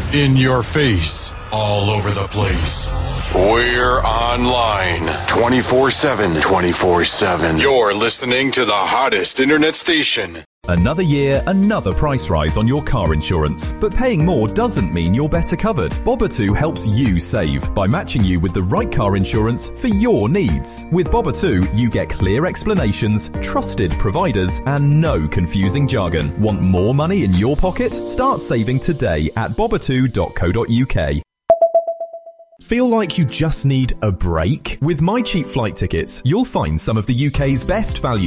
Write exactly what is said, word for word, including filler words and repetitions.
in your face, all over the place. We're online twenty-four seven. twenty-four seven. You're listening to the hottest internet station. Another year, another price rise on your car insurance. But paying more doesn't mean you're better covered. Bobbatu helps you save by matching you with the right car insurance for your needs. With Bobbatu, you get clear explanations, trusted providers, and no confusing jargon. Want more money in your pocket? Start saving today at bobbatu dot co dot uk. Feel like you just need a break? With My Cheap Flight Tickets, you'll find some of the U K's best value